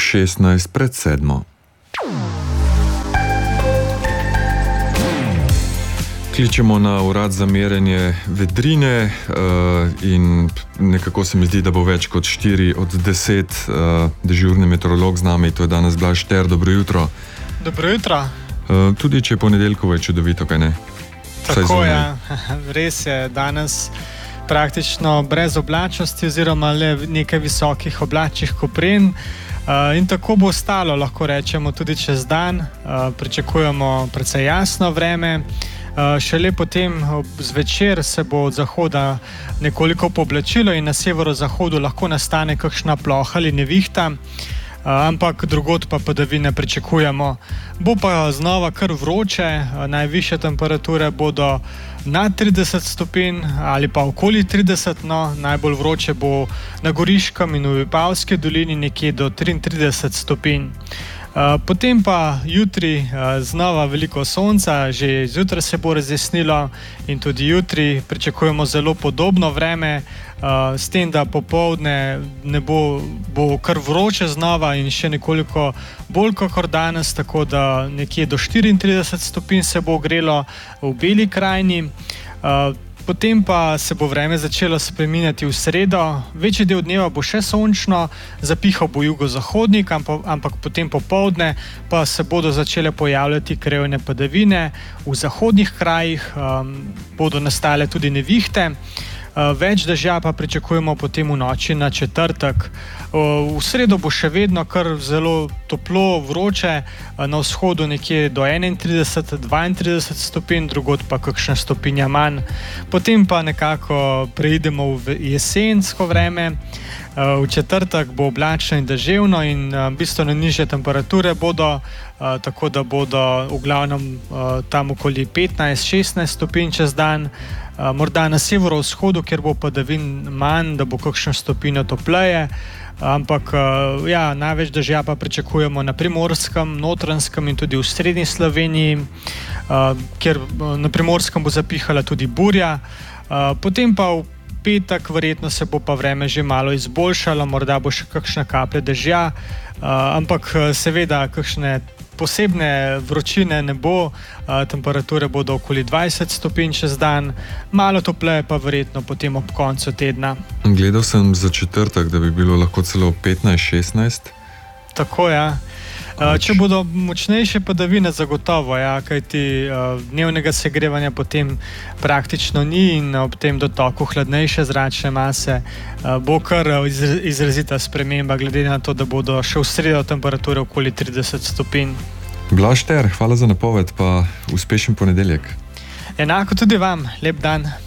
16 pred 7. Kličemo na urad za merjenje vedrine in nekako se mi zdi, da bo več kot 4 od 10 dežurni meteorolog z nami. To je danes Blaž Šter. Dobro jutro. Dobro jutro. Tudi če je ponedeljkovo, je čudovito, kaj ne? Tako je, res je. Danes praktično brez oblačnosti oziroma le nekaj visokih oblačnih kopren. In tako bo ostalo, lahko rečemo, tudi čez dan. Pričakujemo precej jasno vreme. Šele potem zvečer se bo od zahoda nekoliko pooblačilo in na severozahodu lahko nastane kakšna ploha ali nevihta, ampak drugod pa padavine pričakujemo. Bo pa znova kar vroče, najvišje temperature bodo nad 30 stopinj ali pa okoli 30, no, najbolj vroče bo na Goriškem in v Vipavski dolini nekje do 33 stopinj. Potem pa jutri znova veliko sonca, že zjutraj se bo razjasnilo in tudi jutri pričakujemo zelo podobno vreme, s tem, da popoldne ne bo kar vroče znova in še nekoliko bolj kakor danes, tako da nekje do 34 stopinj se bo ogrelo v Beli krajini. Potem pa se bo vreme začelo spreminjati v sredo. Večji del dneva bo še sončno, zapihal bo jugozahodnik, ampak potem popoldne pa se bodo začele pojavljati krajevne padavine. V zahodnih krajih bodo nastale tudi nevihte. Več dežja pa pričakujemo potem v noči na četrtek. V sredo bo še vedno kar zelo toplo, vroče, na vzhodu nekje do 31-32 stopinj, drugod pa kakšna stopinja manj. Potem pa nekako preidemo v jesensko vreme. V četrtek bo oblačno in deževno in bistveno nižje temperature bodo, tako da bodo v glavnem tam okoli 15-16 stopinj čez dan. Morda na severovzhodu, kjer bo padavin manj, da bo kakšno stopinjo topleje, ampak največ dežja pa pričakujemo na Primorskem, Notranjskem in tudi v srednji Sloveniji, kjer na Primorskem bo zapihala tudi burja. Potem pa v petek verjetno se bo pa vreme že malo izboljšalo, morda bo še kakšna kaplja dežja, ampak seveda kakšne posebne vročine ne bo, temperature bodo okoli 20 stopinj čez dan, malo topleje pa verjetno potem ob koncu tedna. Gledal sem za četrtek, da bi bilo lahko celo 15-16. Tako je. Če bodo močnejše padavine, zagotovo, kajti dnevnega segrevanja potem praktično ni in ob tem dotoku hladnejše zračne mase bo kar izrazita sprememba, glede na to, da bodo še v sredo temperature okoli 30 stopinj. Blaž Šter, hvala za napoved, pa uspešen ponedeljek. Enako tudi vam, lep dan.